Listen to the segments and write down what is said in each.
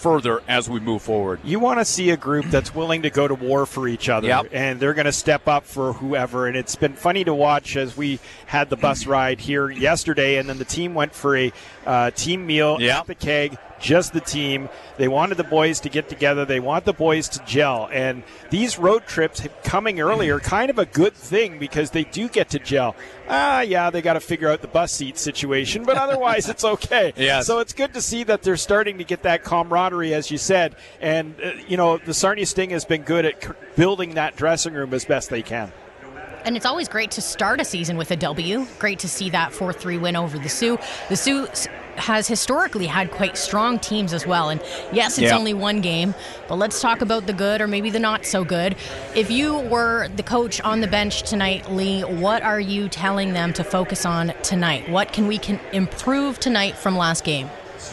further as we move forward. You want to see a group that's willing to go to war for each other, and they're going to step up for whoever. And it's been funny to watch as we had the bus ride here yesterday, and then the team went for a team meal at the Keg. Just the team. They wanted the boys to get together. They want the boys to gel. And these road trips coming early are kind of a good thing because they do get to gel. They got to figure out the bus seat situation, but otherwise it's okay. Yes. So it's good to see that they're starting to get that camaraderie, as you said. And, the Sarnia Sting has been good at building that dressing room as best they can. And it's always great to start a season with a W. Great to see that 4-3 win over the Sioux. The Sioux has historically had quite strong teams as well. And yes, it's only one game, but let's talk about the good or maybe the not so good. If you were the coach on the bench tonight, Lee, what are you telling them to focus on tonight? What can we improve tonight from last game?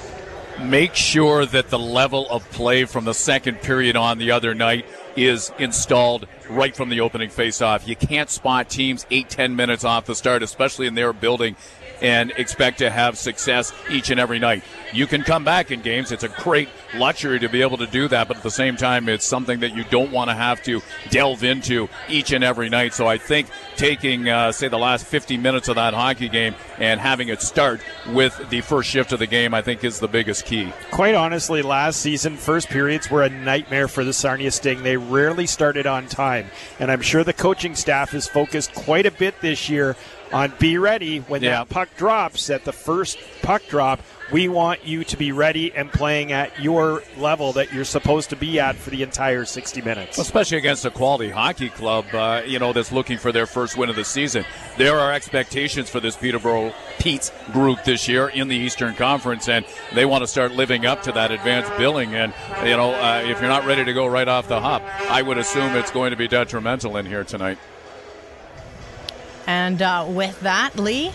Make sure that the level of play from the second period on the other night is installed right from the opening face-off. You can't spot teams 8-10 minutes off the start, especially in their building, and expect to have success each and every night. You can come back in games. It's a great luxury to be able to do that, but at the same time, it's something that you don't want to have to delve into each and every night. So I think taking, say, the last 50 minutes of that hockey game and having it start with the first shift of the game, I think is the biggest key. Quite honestly, last season, first periods were a nightmare for the Sarnia Sting. They rarely started on time, and I'm sure the coaching staff is focused quite a bit this year on be ready when that puck drops. At the first puck drop, we want you to be ready and playing at your level that you're supposed to be at for the entire 60 minutes. Especially against a quality hockey club, that's looking for their first win of the season. There are expectations for this Peterborough Pete's group this year in the Eastern Conference, and they want to start living up to that advanced billing. And, if you're not ready to go right off the hop, I would assume it's going to be detrimental in here tonight. And with that, Lee?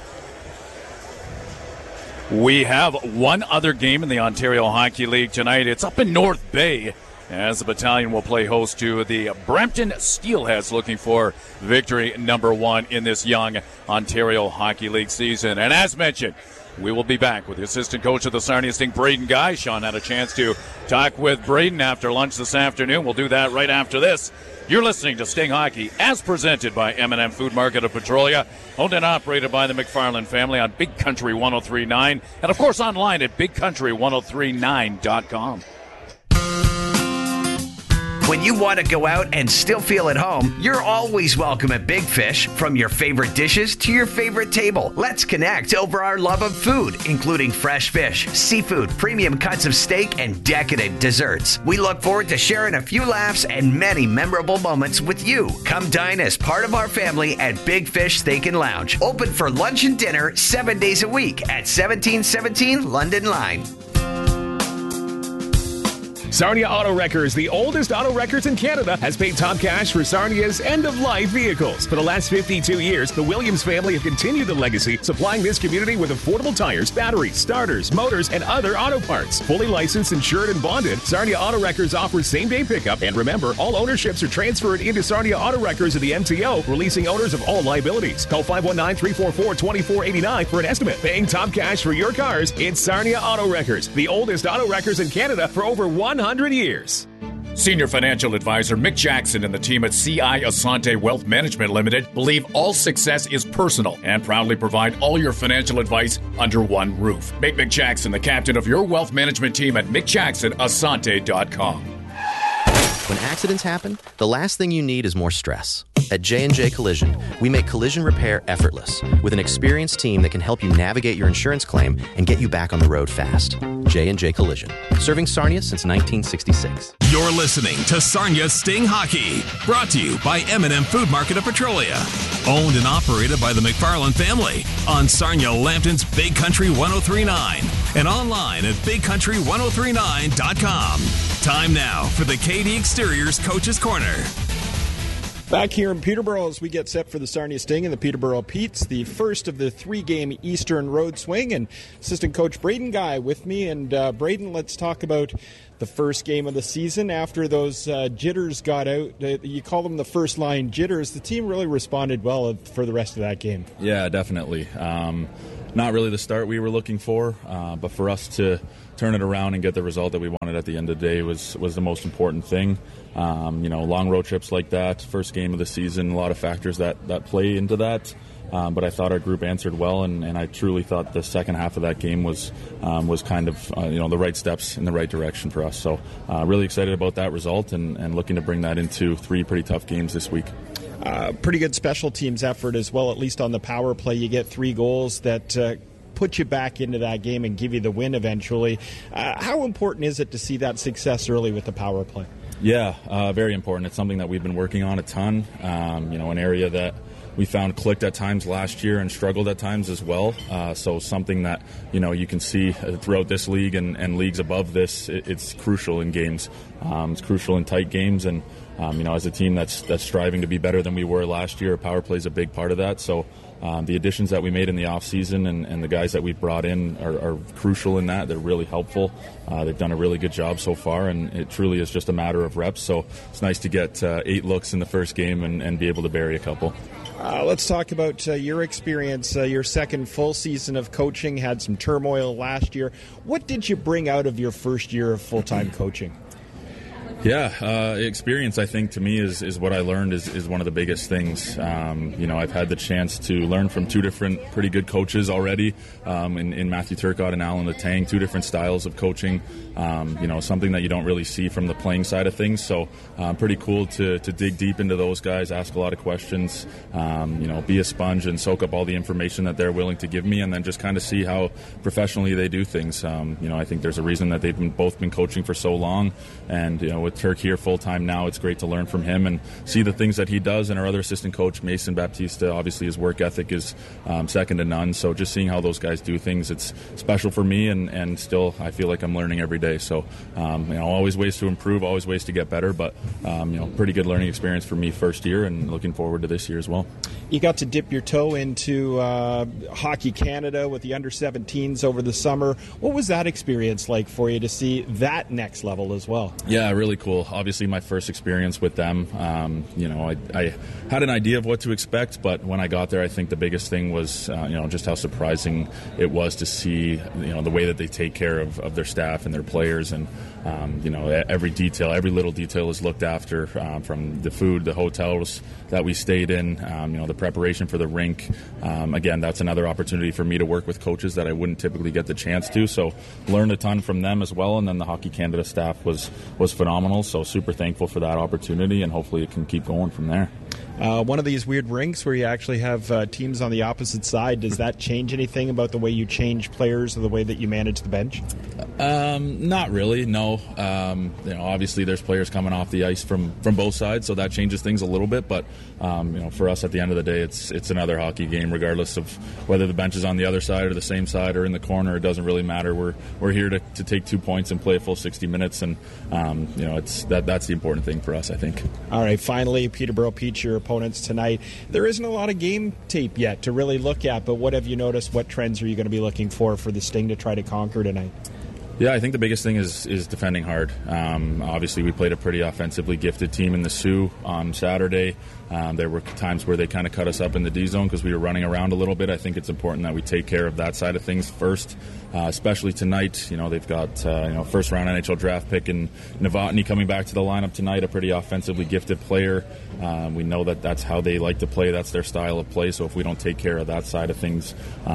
We have one other game in the Ontario Hockey League tonight. It's up in North Bay as the Battalion will play host to the Brampton Steelheads, looking for victory number 1 in this young Ontario Hockey League season. And as mentioned, we will be back with the assistant coach of the Sarnia Sting, Braden Guy. Sean had a chance to talk with Braden after lunch this afternoon. We'll do that right after this. You're listening to Sting Hockey as presented by M&M Food Market of Petrolia, owned and operated by the McFarland family on Big Country 103.9, and of course online at bigcountry1039.com. When you want to go out and still feel at home, you're always welcome at Big Fish. From your favorite dishes to your favorite table, let's connect over our love of food, including fresh fish, seafood, premium cuts of steak, and decadent desserts. We look forward to sharing a few laughs and many memorable moments with you. Come dine as part of our family at Big Fish Steak and Lounge. Open for lunch and dinner 7 days a week at 1717 London Line. Sarnia Auto Wreckers, the oldest auto wreckers in Canada, has paid top cash for Sarnia's end-of-life vehicles. For the last 52 years, the Williams family have continued the legacy, supplying this community with affordable tires, batteries, starters, motors, and other auto parts. Fully licensed, insured, and bonded, Sarnia Auto Wreckers offers same-day pickup. And remember, all ownerships are transferred into Sarnia Auto Wreckers of the MTO, releasing owners of all liabilities. Call 519-344-2489 for an estimate. Paying top cash for your cars, it's Sarnia Auto Wreckers, the oldest auto wreckers in Canada for over 100 years. Senior Financial Advisor Mick Jackson and the team at CI Asante Wealth Management Limited believe all success is personal and proudly provide all your financial advice under one roof. Make Mick Jackson the captain of your wealth management team at MickJacksonAsante.com. When accidents happen, the last thing you need is more stress. At J&J Collision, we make collision repair effortless with an experienced team that can help you navigate your insurance claim and get you back on the road fast. J&J Collision, serving Sarnia since 1966. You're listening to Sarnia Sting Hockey, brought to you by M&M Food Market of Petrolia, owned and operated by the McFarland family on Sarnia Lambton's Big Country 103.9 and online at bigcountry1039.com. Time now for the KD Exteriors Coach's Corner. Back here in Peterborough as we get set for the Sarnia Sting and the Peterborough Petes, the first of the 3-game Eastern Road Swing, and assistant coach Braden Guy with me. And Braden, let's talk about the first game of the season. After those jitters got out, you call them the first line jitters, the team really responded well for the rest of that game. Yeah, definitely. Not really the start we were looking for, but for us to turn it around and get the result that we wanted at the end of the day was the most important thing. Long road trips like that, first game of the season, a lot of factors that play into that. But I thought our group answered well, and I truly thought the second half of that game was kind of the right steps in the right direction for us. So really excited about that result and looking to bring that into 3 pretty tough games this week. Pretty good special teams effort as well, at least on the power play. You get 3 goals that put you back into that game and give you the win eventually. How important is it to see that success early with the power play? Yeah, very important. It's something that we've been working on a ton. An area that we found clicked at times last year and struggled at times as well. So something that you can see throughout this league and leagues above this, it's crucial in games. It's crucial in tight games, and as a team that's striving to be better than we were last year, power play is a big part of that. So the additions that we made in the offseason and the guys that we've brought in are crucial in that. They're really helpful. They've done a really good job so far, and it truly is just a matter of reps. So it's nice to get 8 looks in the first game and be able to bury a couple. Let's talk about your experience. Your second full season of coaching, had some turmoil last year. What did you bring out of your first year of full-time coaching? Yeah, experience, I think, to me is what I learned is one of the biggest things. I've had the chance to learn from 2 different pretty good coaches already, in Matthew Turcotte and Alan Letang, 2 different styles of coaching, something that you don't really see from the playing side of things. So pretty cool to dig deep into those guys, ask a lot of questions, be a sponge and soak up all the information that they're willing to give me, and then just kind of see how professionally they do things. I think there's a reason that they've both been coaching for so long, and with Turk here full-time now, it's great to learn from him and see the things that he does. And our other assistant coach, Mason Baptista, obviously his work ethic is second to none. So just seeing how those guys do things, it's special for me, and still I feel like I'm learning every day. So, always ways to improve, always ways to get better, but, pretty good learning experience for me first year, and looking forward to this year as well. You got to dip your toe into Hockey Canada with the under-17s over the summer. What was that experience like for you to see that next level as well? Yeah, really cool. Obviously, my first experience with them. I had an idea of what to expect, but when I got there, I think the biggest thing was, just how surprising it was to see, the way that they take care of their staff and their players, and every detail, every little detail is looked after, from the food, the hotels that we stayed in, the preparation for the rink. Again, that's another opportunity for me to work with coaches that I wouldn't typically get the chance to. So learned a ton from them as well, and then the Hockey Canada staff was phenomenal. So super thankful for that opportunity, and hopefully it can keep going from there. One of these weird rinks where you actually have teams on the opposite side, does that change anything about the way you change players or the way that you manage the bench? Not really, no. Obviously there's players coming off the ice from both sides, so that changes things a little bit, but for us at the end of the day, it's another hockey game, regardless of whether the bench is on the other side or the same side or in the corner. It doesn't really matter. We're here to take 2 points and play a full 60 minutes, and that's the important thing for us, I think. All right, finally, Peterborough Petes, your opponents tonight. There isn't a lot of game tape yet to really look at, but what have you noticed? What trends are you going to be looking for the Sting to try to conquer tonight? Yeah, I think the biggest thing is defending hard. Obviously, we played a pretty offensively gifted team in the Sioux on Saturday. There were times where they kind of cut us up in the D zone because we were running around a little bit. I think it's important that we take care of that side of things first, especially tonight. They've got first-round NHL draft pick in Novotny coming back to the lineup tonight, a pretty offensively gifted player. We know that that's how they like to play. That's their style of play. So if we don't take care of that side of things,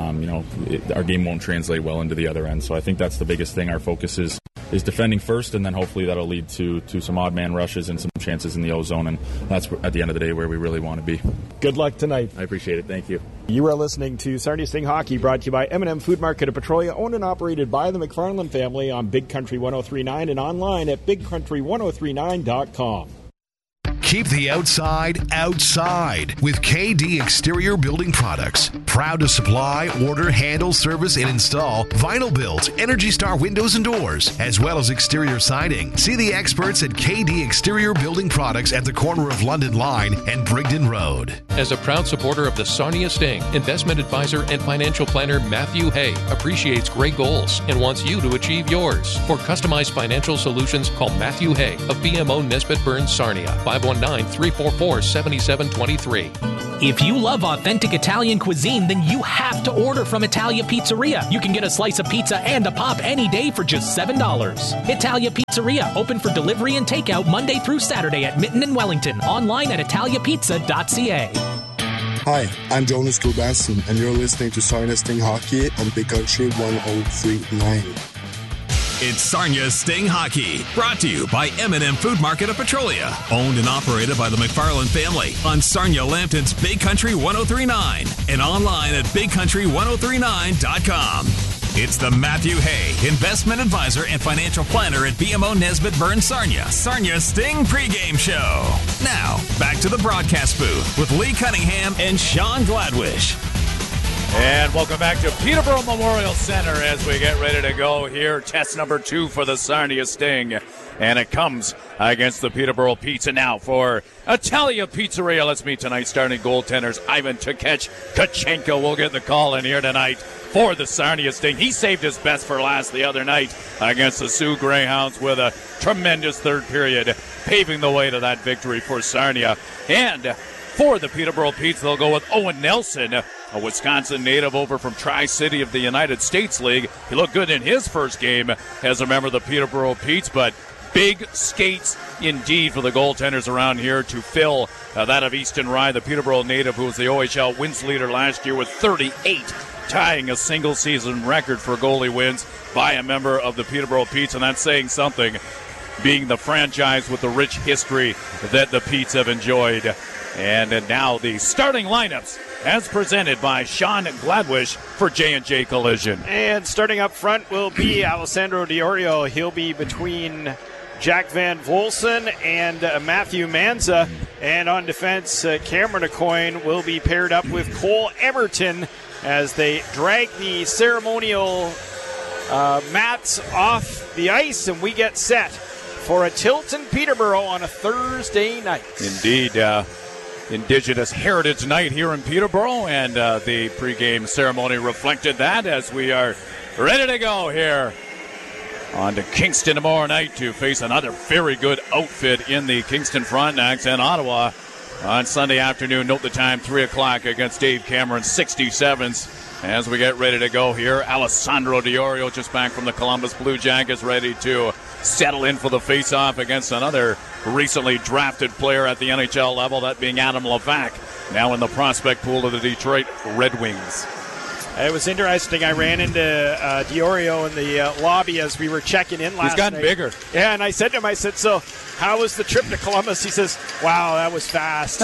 our game won't translate well into the other end. So I think that's the biggest thing. Our focus is defending first, and then hopefully that'll lead to some odd man rushes and some chances in the O-zone, and that's at the end of the day where we really want to be. Good luck tonight. I appreciate it. Thank you. You are listening to Sarnia Sting Hockey, brought to you by M&M Food Market of Petrolia, owned and operated by the McFarland family on Big Country 103.9 and online at bigcountry1039.com. Keep the outside outside with KD Exterior Building Products. Proud to supply, order, handle, service, and install vinyl built, Energy Star windows and doors, as well as exterior siding. See the experts at KD Exterior Building Products at the corner of London Line and Brigden Road. As a proud supporter of the Sarnia Sting, investment advisor and financial planner Matthew Hay appreciates great goals and wants you to achieve yours. For customized financial solutions, call Matthew Hay of BMO Nesbitt Burns Sarnia, 519-344-7723. If you love authentic Italian cuisine, then you have to order from Italia Pizzeria. You can get a slice of pizza and a pop any day for just $7. Italia Pizzeria, open for delivery and takeout Monday through Saturday at Mitten and Wellington. Online at italiapizza.ca. Hi, I'm Jonas Gulbasson, and you're listening to Sarnia Sting Hockey on Big Country 103.9. It's Sarnia Sting Hockey, brought to you by M&M Food Market of Petrolia, owned and operated by the McFarland family on Sarnia Lambton's Big Country 103.9 and online at bigcountry1039.com. It's the Matthew Hay, investment advisor and financial planner at BMO Nesbitt Burns Sarnia Sting pregame show. Now, back to the broadcast booth with Lee Cunningham and Sean Gladwish. And welcome back to Peterborough Memorial Center as we get ready to go here. Test number 2 for the Sarnia Sting. And it comes against the Peterborough Pizza now for Italia Pizzeria. Let's meet tonight's starting goaltenders. Ivan Tkachenko will get the call in here tonight for the Sarnia Sting. He saved his best for last the other night against the Sioux Greyhounds with a tremendous third period, paving the way to that victory for Sarnia. And for the Peterborough Pizza, they'll go with Owen Nelson, a Wisconsin native over from Tri-City of the United States League. He looked good in his first game as a member of the Peterborough Petes, but big skates indeed for the goaltenders around here to fill that of Easton Rye, the Peterborough native who was the OHL wins leader last year with 38, tying a single-season record for goalie wins by a member of the Peterborough Petes, and that's saying something, being the franchise with the rich history that the Petes have enjoyed. And now the starting lineups as presented by Sean Gladwish for J&J Collision. And starting up front will be Alessandro Diorio. He'll be between Jack Van Volsen and Matthew Manza. And on defense, Cameron Aucoin will be paired up with Cole Emerton as they drag the ceremonial mats off the ice, and we get set for a tilt in Peterborough on a Thursday night. Indeed, Indigenous Heritage Night here in Peterborough, and the pregame ceremony reflected that as we are ready to go here on to Kingston tomorrow night to face another very good outfit in the Kingston Frontenacs and Ottawa on Sunday afternoon. Note the time, 3 o'clock against Dave Cameron, 67s. As we get ready to go here, Alessandro Diorio just back from the Columbus Blue Jackets, ready to settle in for the face-off against another recently drafted player at the NHL level, that being Adam Levac, now in the prospect pool of the Detroit Red Wings. It was interesting. I ran into Diorio in the lobby as we were checking in last night. He's gotten bigger. Yeah, and I said to him, so how was the trip to Columbus? He says, wow, that was fast.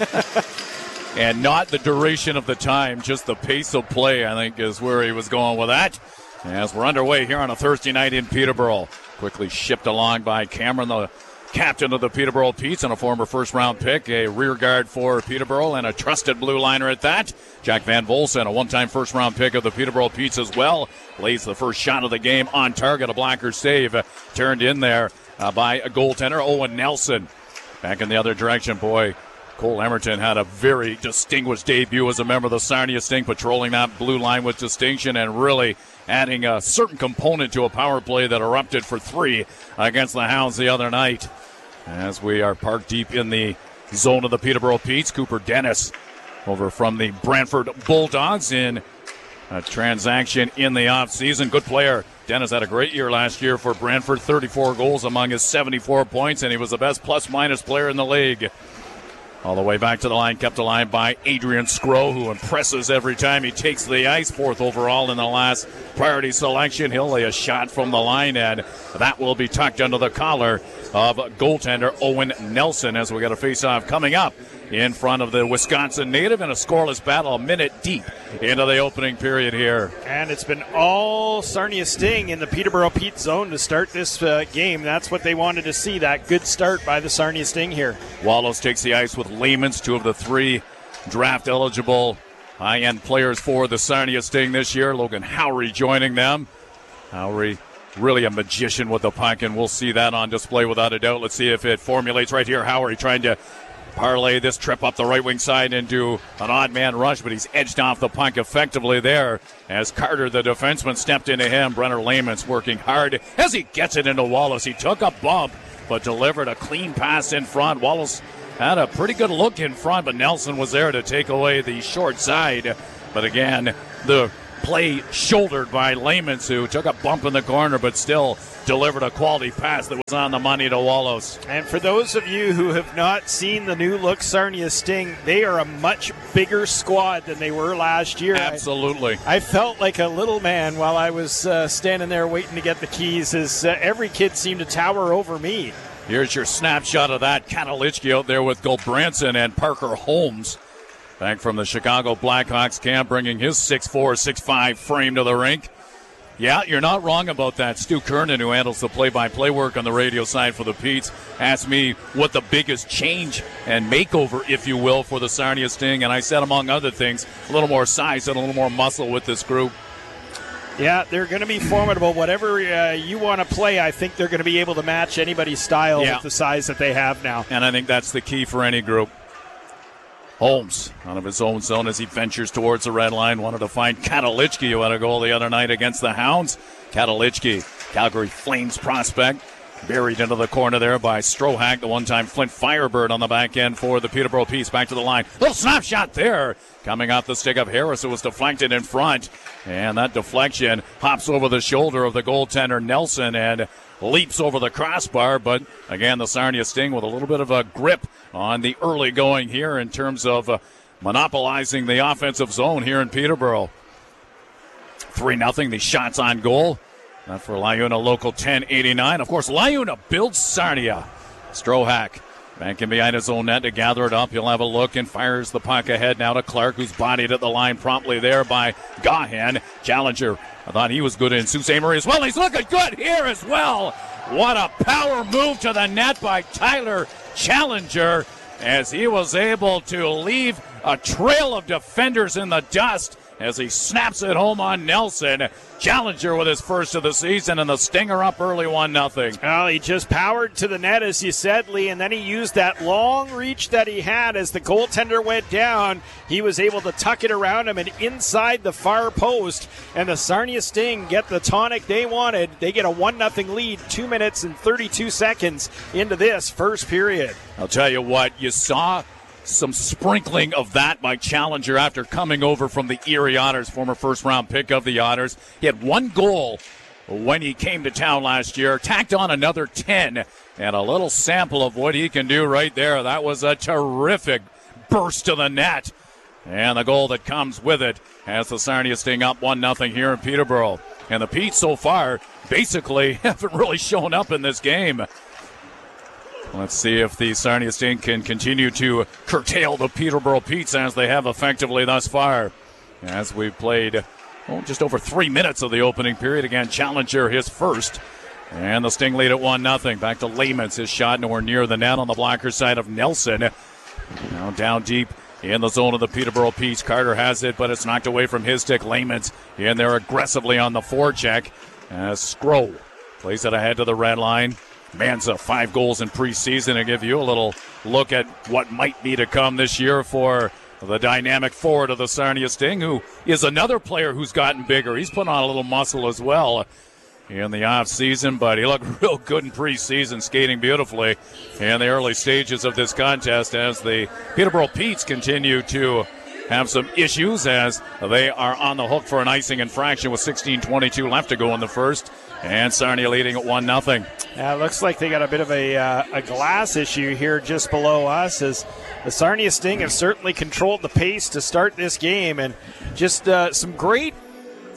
And not the duration of the time, just the pace of play, I think, is where he was going with that. As we're underway here on a Thursday night in Peterborough. Quickly shipped along by Cameron, the captain of the Peterborough Petes and a former first-round pick, a rear guard for Peterborough and a trusted blue liner at that. Jack Van Volsen, a one-time first-round pick of the Peterborough Petes as well, lays the first shot of the game on target, a blocker save turned in there by a goaltender, Owen Nelson. Back in the other direction, boy, Cole Emerton had a very distinguished debut as a member of the Sarnia Sting, patrolling that blue line with distinction and really adding a certain component to a power play that erupted for 3 against the Hounds the other night. As we are parked deep in the zone of the Peterborough Petes, Cooper Dennis over from the Brantford Bulldogs in a transaction in the offseason. Good player. Dennis had a great year last year for Brantford, 34 goals among his 74 points, and he was the best plus-minus player in the league. All the way back to the line, kept alive by Adrian Skro, who impresses every time he takes the ice. 4th overall in the last priority selection. He'll lay a shot from the line, and that will be tucked under the collar of goaltender Owen Nelson as we got a face-off coming up in front of the Wisconsin native in a scoreless battle, a minute deep into the opening period here. And it's been all Sarnia Sting in the Peterborough Pete zone to start this game. That's what they wanted to see, that good start by the Sarnia Sting here. Wallows takes the ice with Lamans, 2 of the 3 draft-eligible high-end players for the Sarnia Sting this year. Logan Howry joining them. Howry really a magician with the puck, and we'll see that on display without a doubt. Let's see if it formulates right here. Howry trying to parlay this trip up the right wing side into an odd man rush, but he's edged off the puck effectively there as Carter, the defenseman, stepped into him. Brenner Lamans working hard as he gets it into Wallace. He took a bump but delivered a clean pass in front. Wallace had a pretty good look in front, but Nelson was there to take away the short side. But again, the play shouldered by Lamans, who took a bump in the corner but still delivered a quality pass that was on the money to Wallows. And for those of you who have not seen the new look Sarnia Sting, they are a much bigger squad than they were last year. Absolutely. I felt like a little man while I was standing there waiting to get the keys, as every kid seemed to tower over me. Here's your snapshot of that. Katalichki out there with Gulbranson and Parker Holmes. Back from the Chicago Blackhawks camp, bringing his 6'4", 6'5" frame to the rink. Yeah, you're not wrong about that. Stu Kernan, who handles the play-by-play work on the radio side for the Petes, asked me what the biggest change and makeover, if you will, for the Sarnia Sting. And I said, among other things, a little more size and a little more muscle with this group. Yeah, they're going to be formidable. Whatever you want to play, I think they're going to be able to match anybody's style with the size that they have now. And I think that's the key for any group. Holmes out of his own zone as he ventures towards the red line. Wanted to find Katalichki, who had a goal the other night against the Hounds. Katalichki, Calgary Flames prospect, buried into the corner there by Strohack, the one-time Flint Firebird on the back end for the Peterborough Petes. Back to the line. Little snapshot there. Coming off the stick of Harris, it was deflected in front. And that deflection hops over the shoulder of the goaltender Nelson and leaps over the crossbar. But again, the Sarnia Sting with a little bit of a grip on the early going here in terms of monopolizing the offensive zone here in Peterborough. 3-0, the shots on goal. Not for Lyuna Local 1089. Of course, Lyuna builds Sarnia. Strohack back in behind his own net to gather it up. He'll have a look and fires the puck ahead now to Clark, who's bodied at the line promptly there by Gahan. Challenger, I thought he was good in Sault Ste. Marie as well. He's looking good here as well. What a power move to the net by Tyler Challenger as he was able to leave a trail of defenders in the dust as he snaps it home on Nelson. Challenger with his first of the season, and the Stinger up early 1-0. Well, he just powered to the net, as you said, Lee, and then he used that long reach that he had as the goaltender went down. He was able to tuck it around him and inside the far post, and the Sarnia Sting get the tonic they wanted. They get a 1-0 lead 2 minutes and 32 seconds into this first period. I'll tell you what, you saw some sprinkling of that by Challenger after coming over from the Erie Otters, former first-round pick of the Otters. He had 1 goal when he came to town last year, tacked on another 10, and a little sample of what he can do right there. That was a terrific burst to the net, and the goal that comes with it has the Sarnia Sting up 1-0 here in Peterborough. And the Petes so far basically haven't really shown up in this game. Let's see if the Sarnia Sting can continue to curtail the Peterborough Petes as they have effectively thus far. As we played just over 3 minutes of the opening period. Again, Challenger his first. And the Sting lead at 1-0. Back to Lamans. His shot nowhere near the net on the blocker side of Nelson. Now down deep in the zone of the Peterborough Petes. Carter has it, but it's knocked away from his stick. Lamans in there aggressively on the forecheck. Skro plays it ahead to the red line. Manza, 5 goals in preseason, to give you a little look at what might be to come this year for the dynamic forward of the Sarnia Sting, who is another player who's gotten bigger. He's put on a little muscle as well in the offseason, but he looked real good in preseason, skating beautifully in the early stages of this contest as the Peterborough Petes continue to have some issues as they are on the hook for an icing infraction with 16:22 left to go in the first. And Sarnia leading at 1-0. Yeah, it looks like they got a bit of a glass issue here just below us, as the Sarnia Sting have certainly controlled the pace to start this game, and just some great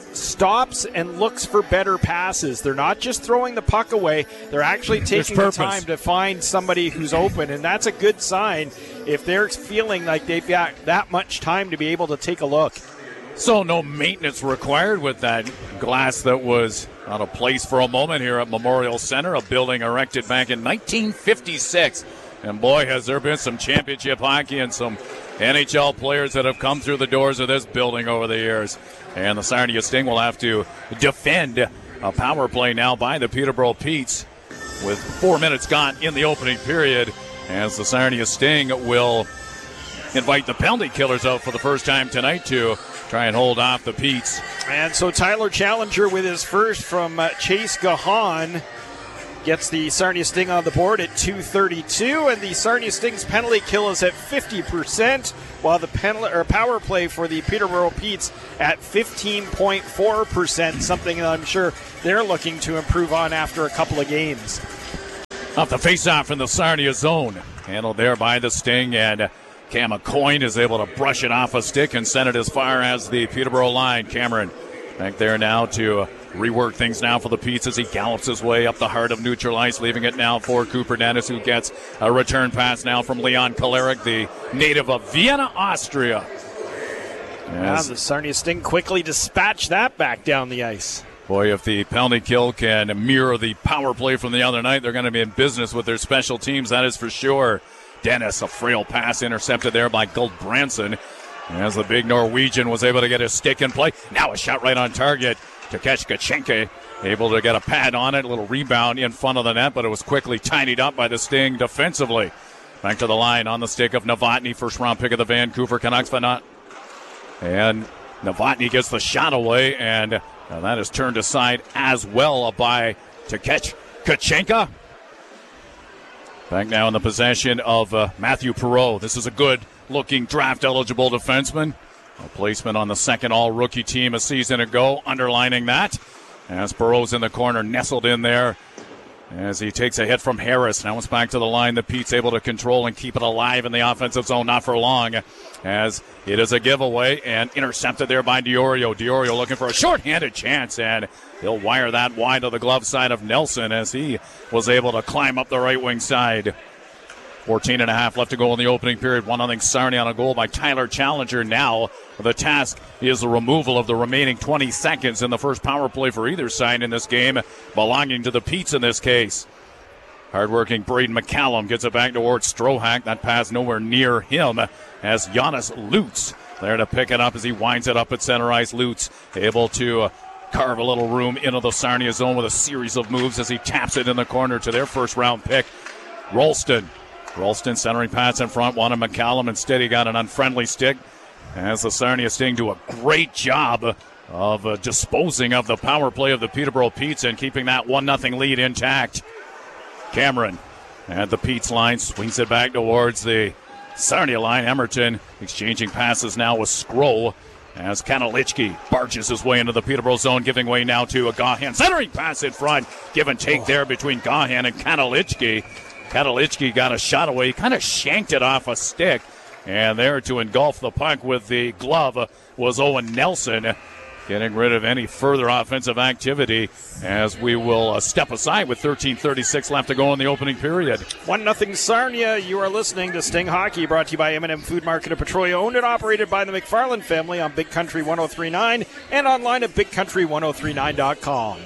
stops and looks for better passes. They're not just throwing the puck away. They're actually taking the time to find somebody who's open, and that's a good sign if they're feeling like they've got that much time to be able to take a look. So no maintenance required with that glass that was out of place for a moment here at Memorial Center, a building erected back in 1956. And boy, has there been some championship hockey and some NHL players that have come through the doors of this building over the years. And the Sarnia Sting will have to defend a power play now by the Peterborough Petes with 4 minutes gone in the opening period, as the Sarnia Sting will invite the penalty killers out for the first time tonight to try and hold off the Petes. And so Tyler Challenger with his first from Chase Gahan gets the Sarnia Sting on the board at 2:32, and the Sarnia Sting's penalty kill is at 50%, while the power play for the Peterborough Petes at 15.4%, something that I'm sure they're looking to improve on after a couple of games. Off the face-off in the Sarnia zone, handled there by the Sting, and Cam McCoy is able to brush it off a stick and send it as far as the Peterborough line. Cameron back there now to rework things now for the Petes as he gallops his way up the heart of neutral ice, leaving it now for Cooper Dennis, who gets a return pass now from Leon Kolarek, the native of Vienna, Austria. The Sarnia Sting quickly dispatched that back down the ice. Boy, if the penalty kill can mirror the power play from the other night, they're going to be in business with their special teams, that is for sure. Dennis, a frail pass intercepted there by Goldbranson, as the big Norwegian was able to get his stick in play. Now a shot right on target to catch Kachenka, able to get a pad on it, a little rebound in front of the net, but it was quickly tidied up by the Sting defensively. Back to the line on the stick of Novotny, first round pick of the Vancouver Canucks. And Novotny gets the shot away, and that is turned aside as well by to catch Kachenka. Back now in the possession of Matthew Perreault. This is a good-looking draft-eligible defenseman. A placement on the second all-rookie team a season ago, underlining that. As Perreault's in the corner, nestled in there as he takes a hit from Harris. Now it's back to the line that Pete's able to control and keep it alive in the offensive zone, not for long, as it is a giveaway and intercepted there by Diorio. Diorio looking for a shorthanded chance, and he'll wire that wide to the glove side of Nelson as he was able to climb up the right wing side. 14.5 left to go in the opening period. 1-0 Sarnia on a goal by Tyler Challenger. Now the task is the removal of the remaining 20 seconds in the first power play for either side in this game, belonging to the Petes in this case. Hardworking Braden McCallum gets it back towards Strohack. That pass nowhere near him as Jonas Lutz there to pick it up as he winds it up at center ice. Lutz able to carve a little room into the Sarnia zone with a series of moves as he taps it in the corner to their first round pick, Rolston. Rolston centering pass in front, wanted McCallum. Instead, he got an unfriendly stick as the Sarnia Sting do a great job of disposing of the power play of the Peterborough Petes and keeping that 1-0 lead intact. Cameron at the Petes line swings it back towards the Sarnia line. Emerton exchanging passes now with Skro as Kanalichki barges his way into the Peterborough zone, giving way now to a Gahan. Centering pass in front. Give and take there between Gahan and Kanalichki. Kanalichki got a shot away. He kind of shanked it off a stick. And there to engulf the puck with the glove was Owen Nelson, getting rid of any further offensive activity as we will step aside with 13:36 left to go in the opening period. 1-0 Sarnia. You are listening to Sting Hockey, brought to you by M&M Food Market of Petrolia, owned and operated by the McFarland family on Big Country 103.9 and online at BigCountry1039.com.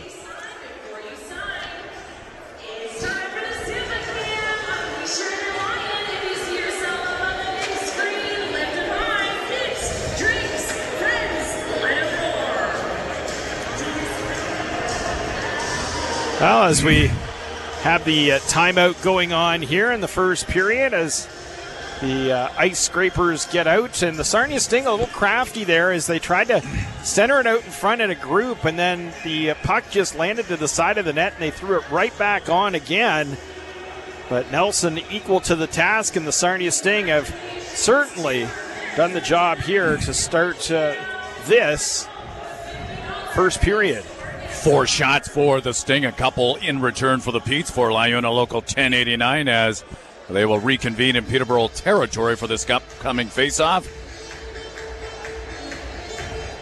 Well, as we have the timeout going on here in the first period, as the ice scrapers get out, and the Sarnia Sting a little crafty there as they tried to center it out in front in a group, and then the puck just landed to the side of the net, and they threw it right back on again. But Nelson equal to the task, and the Sarnia Sting have certainly done the job here to start this first period. 4 shots for the Sting, a couple in return for the Petes for Liona Local 1089 as they will reconvene in Peterborough territory for this upcoming face-off.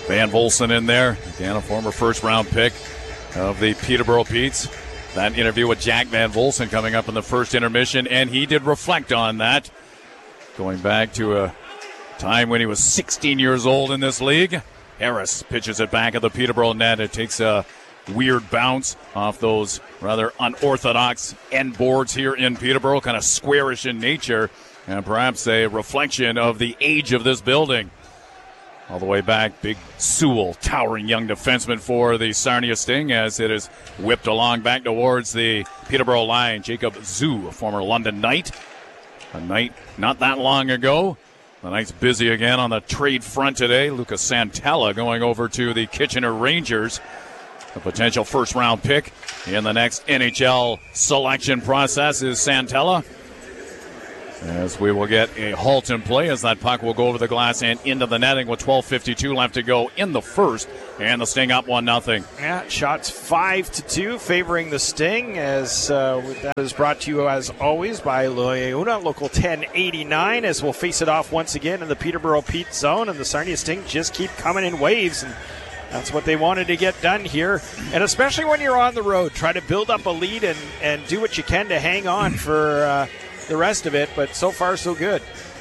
Van Volsen in there. Again, a former first-round pick of the Peterborough Petes. That interview with Jack Van Volsen coming up in the first intermission, and he did reflect on that, going back to a time when he was 16 years old in this league. Harris pitches it back at the Peterborough net. It takes a weird bounce off those rather unorthodox end boards here in Peterborough, kind of squarish in nature, and perhaps a reflection of the age of this building. All the way back, Big Sewell, towering young defenseman for the Sarnia Sting, as it is whipped along back towards the Peterborough line. Jacob Zoo, a former London Knight. A Knight not that long ago. The Knights busy again on the trade front today. Lucas Santella going over to the Kitchener Rangers. A potential first-round pick in the next NHL selection process is Santella. As we will get a halt in play as that puck will go over the glass and into the netting with 12:52 left to go in the first. And the Sting up 1-0. Yeah, shots 5-2 favoring the Sting, as that is brought to you as always by Loyola, Local 1089, as we'll face it off once again in the Peterborough Pete zone, and the Sarnia Sting just keep coming in waves, and that's what they wanted to get done here. And especially when you're on the road, try to build up a lead and do what you can to hang on for the rest of it, but so far so good.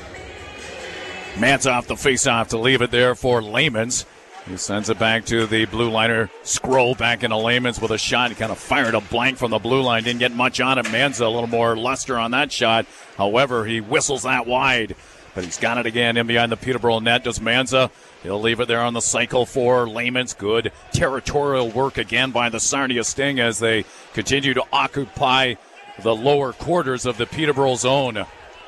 Mantz off the face-off to leave it there for Layman's. He sends it back to the blue liner. Scroll back into Layman's with a shot. He kind of fired a blank from the blue line. Didn't get much on it. Manza a little more luster on that shot. However, he whistles that wide. But he's got it again in behind the Peterborough net. Does Manza. He'll leave it there on the cycle for Layman's. Good territorial work again by the Sarnia Sting as they continue to occupy the lower quarters of the Peterborough zone.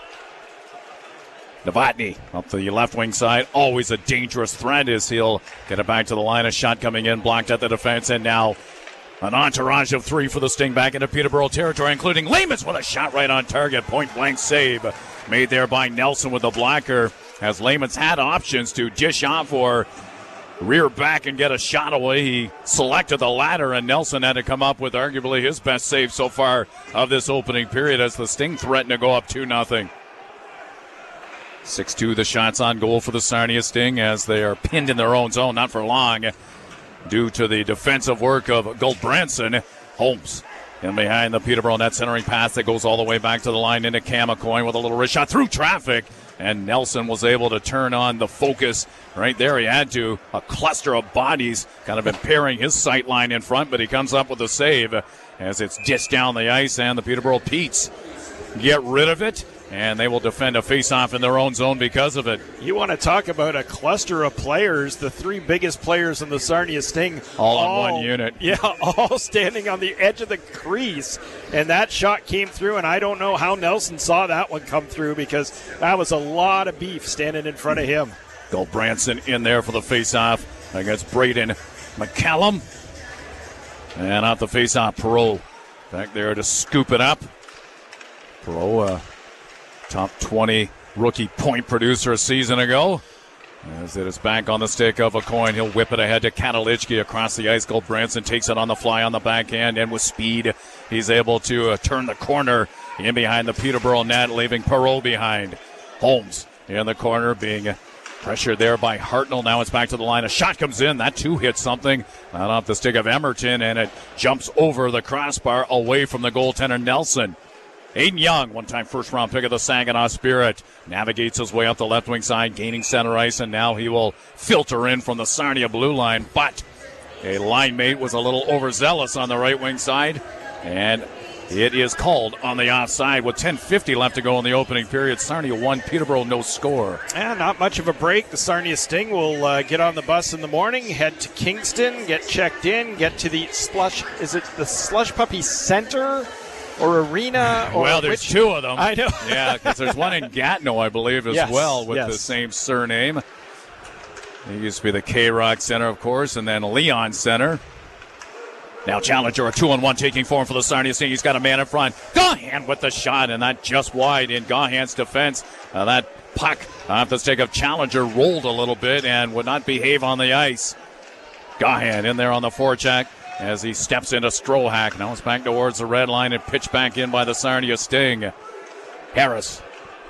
Novotny up the left wing side, always a dangerous threat as he'll get it back to the line. A shot coming in, blocked at the defense, and now an entourage of three for the Sting back into Peterborough territory, including Layman's with a shot right on target. Point blank save made there by Nelson with the blocker, as Layman's had options to dish off or rear back and get a shot away. He selected the latter, and Nelson had to come up with arguably his best save so far of this opening period as the Sting threatened to go up 2-0. 6-2 the shots on goal for the Sarnia Sting as they are pinned in their own zone, not for long, due to the defensive work of Goldbranson. Holmes in behind the Peterborough net, centering pass that goes all the way back to the line into Cam McCoy with a little wrist shot through traffic. And Nelson was able to turn on the focus right there. He had to. A cluster of bodies kind of impairing his sight line in front, but he comes up with a save as it's dished down the ice, and the Peterborough Petes get rid of it, and they will defend a face-off in their own zone because of it. You want to talk about a cluster of players, the three biggest players in the Sarnia Sting. All in one unit. Yeah, all standing on the edge of the crease. And that shot came through, and I don't know how Nelson saw that one come through because that was a lot of beef standing in front of him. Goldbranson in there for the face-off against Braden McCallum. And off the face-off, Perreault back there to scoop it up. Perreault, top 20 rookie point producer a season ago. As it is back on the stick of a coin, he'll whip it ahead to Katalichki across the ice. Goldbranson takes it on the fly on the backhand, and with speed, he's able to turn the corner in behind the Peterborough net, leaving Perreault behind. Holmes in the corner being pressured there by Hartnell. Now it's back to the line. A shot comes in. That too hits something. Not off the stick of Emerton, and it jumps over the crossbar away from the goaltender Nelson. Aiden Young, one-time first-round pick of the Saginaw Spirit, navigates his way up the left wing side, gaining center ice, and now he will filter in from the Sarnia blue line. But a line mate was a little overzealous on the right wing side, and it is called on the offside with 10:50 left to go in the opening period. Sarnia 1, Peterborough no score. And not much of a break. The Sarnia Sting will get on the bus in the morning, head to Kingston, get checked in, get to the Slush. Is it the Slush Puppy Center? Or arena? Or well, there's two of them. I know. Yeah, because there's one in Gatineau, I believe, as well, with the same surname. It used to be the K-Rock Center, of course, and then Leon Center. Now Challenger, a 2-on-1 taking form for the Sarnia Sting. He's got a man in front. Gahan with the shot, and that just wide in Gahan's defense. That puck off the stick of Challenger rolled a little bit and would not behave on the ice. Gahan in there on the forecheck as he steps into Strohack. Now it's back towards the red line and pitched back in by the Sarnia Sting. Harris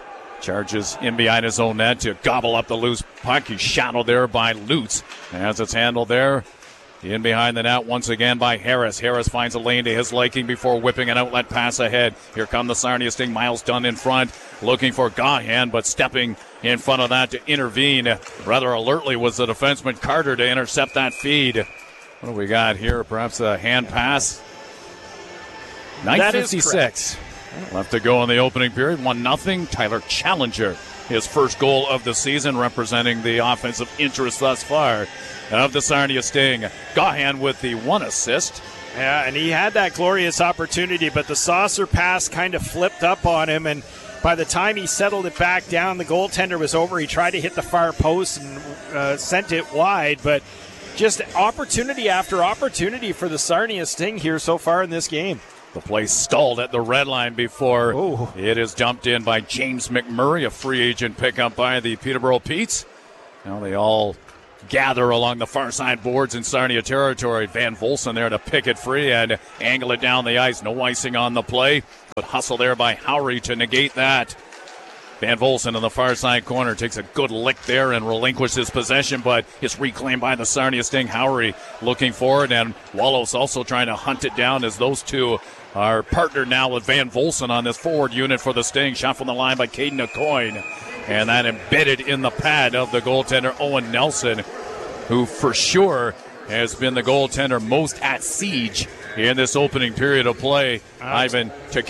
Charges in behind his own net to gobble up the loose puck. He's shadowed there by Lutz as it's handled there. In behind the net once again by Harris. Harris finds a lane to his liking before whipping an outlet pass ahead. Here come the Sarnia Sting. Miles Dunn in front, looking for Gahan, but stepping in front of that to intervene rather alertly was the defenseman Carter to intercept that feed. What do we got here? Perhaps a hand pass. 9:56 left to go in the opening period. 1-0. Tyler Challenger, his first goal of the season, representing the offensive interest thus far of the Sarnia Sting. Gahan with the 1 assist. Yeah, and he had that glorious opportunity, but the saucer pass kind of flipped up on him, and by the time he settled it back down, the goaltender was over. He tried to hit the far post and sent it wide, but just opportunity after opportunity for the Sarnia Sting here so far in this game. The play stalled at the red line before it is dumped in by James McMurray, a free agent pickup by the Peterborough Petes. Now they all gather along the far side boards in Sarnia territory. Van Volson there to pick it free and angle it down the ice. No icing on the play, but hustle there by Howry to negate that. Van Volson in the far side corner takes a good lick there and relinquishes possession, but it's reclaimed by the Sarnia Sting. Howry looking forward, and Wallows also trying to hunt it down as those two are partnered now with Van Volson on this forward unit for the Sting. Shot from the line by Caden Aucoin. And that embedded in the pad of the goaltender, Owen Nelson, who for sure has been the goaltender most at siege in this opening period of play. Ivan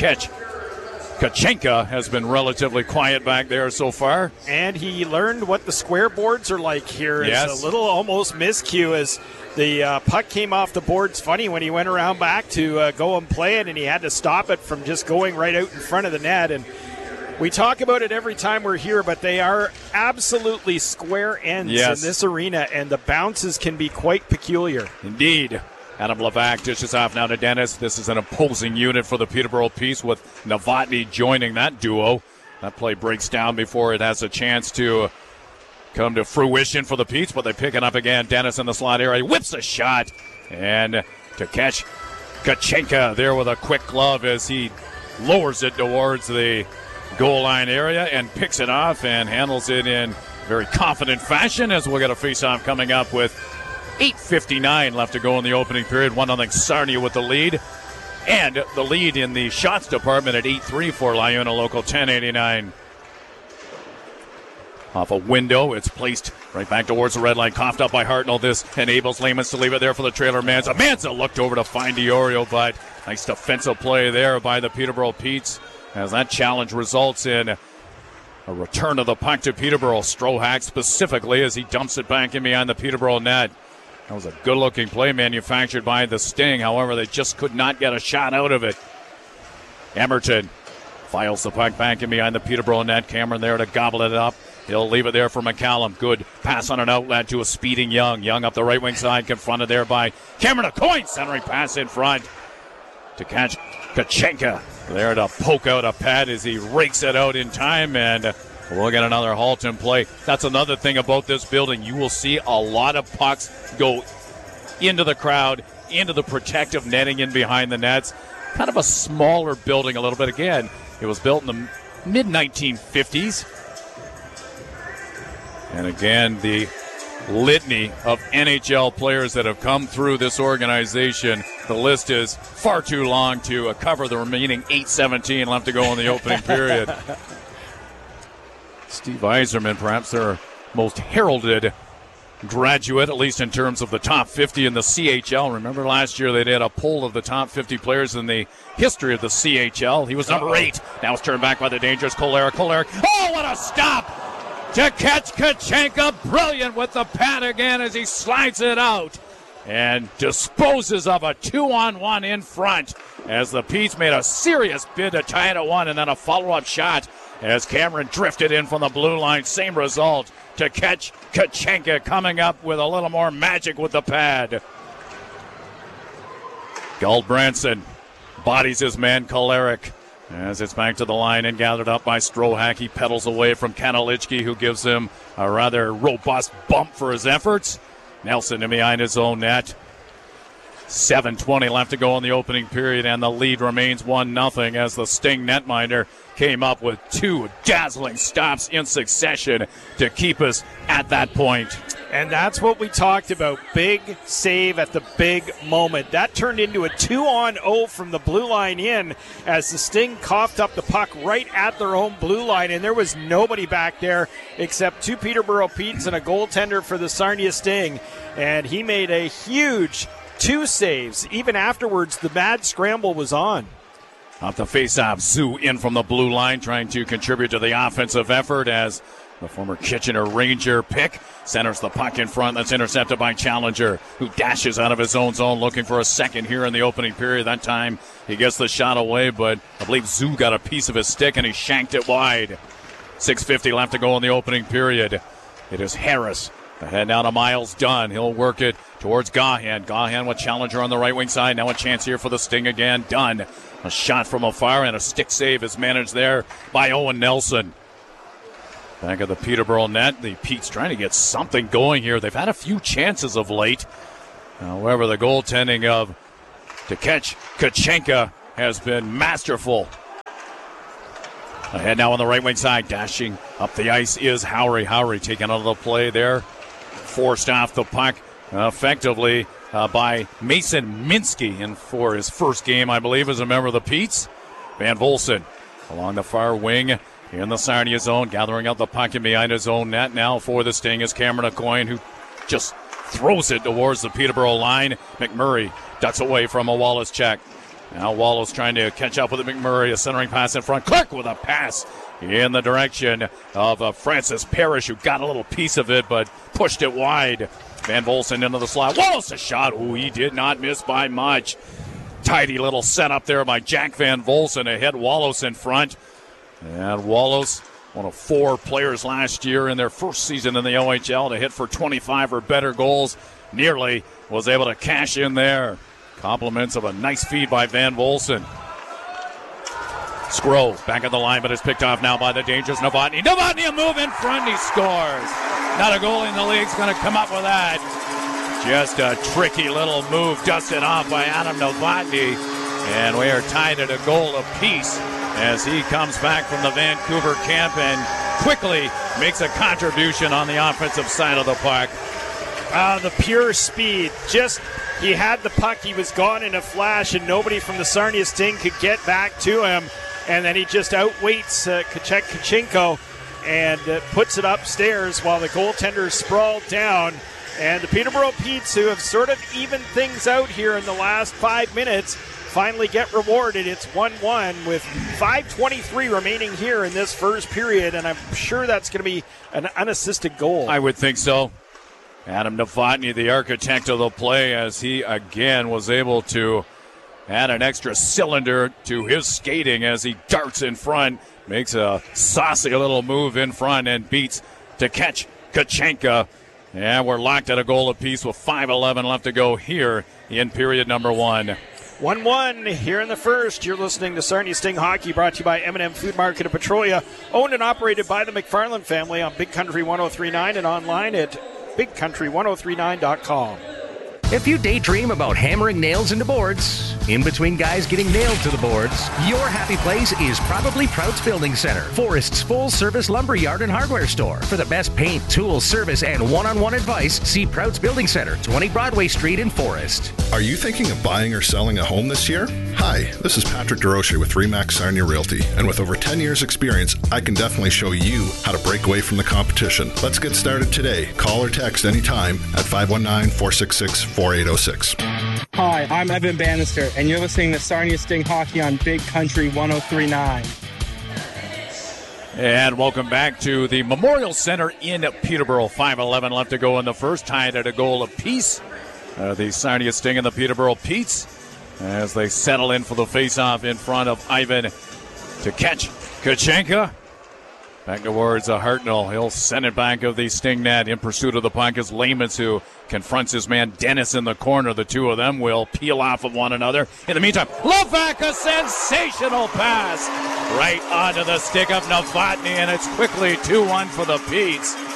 Tkachenka has been relatively quiet back there so far. And he learned what the square boards are like here. Yes. It's a little almost miscue as the puck came off the boards. Funny when he went around back to go and play it, and he had to stop it from just going right out in front of the net. And we talk about it every time we're here, but they are absolutely square ends in this arena, and the bounces can be quite peculiar. Indeed. Adam Levac dishes off now to Dennis. This is an opposing unit for the Peterborough Petes with Novotny joining that duo. That play breaks down before it has a chance to come to fruition for the Petes, but they pick it up again. Dennis in the slot area whips a shot, and to catch Tkachenka there with a quick glove as he lowers it towards the goal line area and picks it off and handles it in very confident fashion as we'll get a face-off coming up with 8:59 left to go in the opening period. 1-0 Sarnia with the lead, and the lead in the shots department at 8-3 for Liona Local 1089. Off a window, it's placed right back towards the red line, coughed up by Hartnell. This enables Lamans to leave it there for the trailer. Manza looked over to find Diorio, but nice defensive play there by the Peterborough Petes as that challenge results in a return of the puck to Peterborough. Strohack specifically as he dumps it back in behind the Peterborough net. That was a good-looking play manufactured by the Sting. However, they just could not get a shot out of it. Emerton files the puck back in behind the Peterborough net. Cameron there to gobble it up. He'll leave it there for McCallum. Good pass on an outlet to a speeding Young. Young up the right wing side, confronted there by Cameron Aucoin. Centering pass in front to catch Tkachenka. There to poke out a pad as he rakes it out in time, and we'll get another halt in play. That's another thing about this building. You will see a lot of pucks go into the crowd, into the protective netting in behind the nets. Kind of a smaller building a little bit. Again, it was built in the mid-1950s. And again, the litany of NHL players that have come through this organization. The list is far too long to cover the remaining 8:17 left to go in the opening period. Steve Yzerman, perhaps their most heralded graduate, at least in terms of the top 50 in the CHL. Remember last year they did a poll of the top 50 players in the history of the CHL. He was number 8. Now it's turned back by the dangerous Kolarek. Oh, what a stop! To catch Tkachenka, brilliant with the pad again as he slides it out and disposes of a 2-on-1 in front as the Petes made a serious bid to tie it at 1, and then a follow-up shot as Cameron drifted in from the blue line. Same result. To catch Tkachenka coming up with a little more magic with the pad. Guldbranson bodies his man Kolarek. As it's back to the line and gathered up by Strohack, he pedals away from Kanalichki, who gives him a rather robust bump for his efforts. Nelson in behind his own net. 7:20 left to go in the opening period, and the lead remains 1-0 as the Sting netminder came up with 2 dazzling stops in succession to keep us at that point. And that's what we talked about. Big save at the big moment. That turned into a 2-on-0 from the blue line in as the Sting coughed up the puck right at their own blue line, and there was nobody back there except 2 Peterborough Petes and a goaltender for the Sarnia Sting. And he made a huge 2 saves. Even afterwards, the mad scramble was on. Off the face-off, Zoo in from the blue line, trying to contribute to the offensive effort as the former Kitchener Ranger pick centers the puck in front. That's intercepted by Challenger, who dashes out of his own zone looking for a second here in the opening period. That time he gets the shot away, but I believe Zoo got a piece of his stick and he shanked it wide. 6:50 left to go in the opening period. It is Harris ahead now to Miles Dunn. He'll work it towards Gahan. Gahan with Challenger on the right wing side. Now a chance here for the Sting again. Dunn, a shot from afar, and a stick save is managed there by Owen Nelson. Back of the Peterborough net. The Pete's trying to get something going here. They've had a few chances of late. However, the goaltending of Tkachenka has been masterful. Ahead now on the right wing side. Dashing up the ice is Howry. Howry taken out of the play there. Forced off the puck effectively by Mason Minsky, and for his first game, I believe, as a member of the Petes. Van Volson along the far wing in the Sarnia zone, gathering up the puck in behind his own net. Now for the Sting is Cameron Aucoin, who just throws it towards the Peterborough line. McMurray ducks away from a Wallace check. Now Wallace trying to catch up with McMurray. A centering pass in front. Clark with a pass in the direction of Francis Parrish, who got a little piece of it but pushed it wide. Van Volson into the slot. Wallace a shot. Oh, he did not miss by much. Tidy little setup there by Jack Van Volson. Ahead Wallace in front. And Wallace, one of 4 players last year in their first season in the OHL to hit for 25 or better goals. Nearly was able to cash in there. Compliments of a nice feed by Van Volson. Scroll back at the line, but is picked off now by the dangerous Novotny. Novotny, a move in front, he scores. Not a goalie in the league's going to come up with that. Just a tricky little move, dusted off by Adam Novotny. And we are tied at a goal apiece as he comes back from the Vancouver camp and quickly makes a contribution on the offensive side of the puck. The pure speed. Just, he had the puck, he was gone in a flash, and nobody from the Sarnia Sting could get back to him. And then he just outweights Tkachenko and puts it upstairs while the goaltender sprawled down. And the Peterborough Petes, who have sort of evened things out here in the last 5 minutes, finally get rewarded. It's 1-1 with 5:23 remaining here in this first period, and I'm sure that's going to be an unassisted goal. I would think so. Adam Novotny, the architect of the play, as he again was able to add an extra cylinder to his skating as he darts in front, makes a saucy little move in front and beats Tkachenka. And we're locked at a goal apiece with 5:11 left to go here in period number 1. 1-1 here in the first. You're listening to Sarnia Sting Hockey, brought to you by M&M Food Market of Petrolia, owned and operated by the McFarland family on Big Country 1039 and online at BigCountry1039.com. If you daydream about hammering nails into boards, in between guys getting nailed to the boards, your happy place is probably Prout's Building Center, Forest's full-service lumberyard and hardware store. For the best paint, tools, service, and one-on-one advice, see Prout's Building Center, 20 Broadway Street in Forest. Are you thinking of buying or selling a home this year? Hi, this is Patrick DeRoche with RE/MAX Sarnia Realty, and with over 10 years experience, I can definitely show you how to break away from the competition. Let's get started today. Call or text anytime at 519-466-4806. Hi, I'm Evan Bannister, and you're listening to Sarnia Sting Hockey on Big Country 1039. And welcome back to the Memorial Center in Peterborough. 5:11 left to go in the first, tied at a goal apiece. The Sarnia Sting and the Peterborough Petes as they settle in for the face-off in front of Ivan Tkachenka. Back towards Hartnell. He'll send it back of the Sting net. In pursuit of the puck is Lamans, who confronts his man Dennis in the corner. The two of them will peel off of one another. In the meantime, Lovac, a sensational pass right onto the stick of Novotny, and it's quickly 2-1 for the Petes.